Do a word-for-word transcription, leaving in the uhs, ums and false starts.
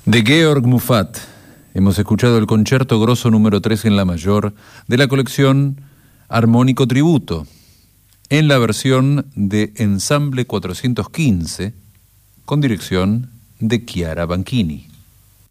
De Georg Muffat hemos escuchado el concierto grosso número tres en la mayor de la colección Armónico Tributo, en la versión de Ensamble cuatrocientos quince, con dirección de Chiara Banchini.